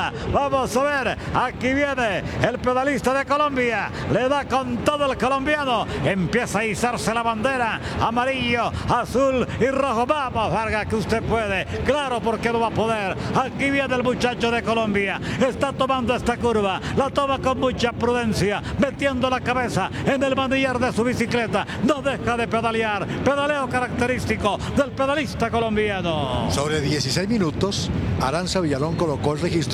curva. Vamos a ver, aquí viene el pedalista de Colombia, le da con todo el colombiano, empieza a izarse la bandera, amarillo, azul y rojo. Vamos, Vargas, que usted puede, claro, porque no va a poder. Aquí viene el muchacho de Colombia, está tomando esta curva, la toma con mucha prudencia, metiendo la cabeza en el manillar de su bicicleta, no deja de pedalear, pedaleo característico del pedalista colombiano. Sobre 16 minutos, Aranza Villalón colocó el registro